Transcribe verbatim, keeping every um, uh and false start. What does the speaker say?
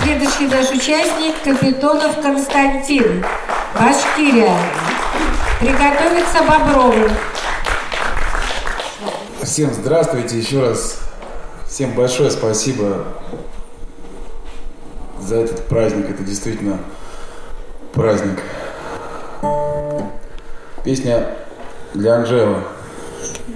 следующий наш участник Капитонов Константин, Башкирия. Приготовиться Боброву. Всем здравствуйте еще раз. Всем большое спасибо за этот праздник. Это действительно праздник. Песня для Анжелы.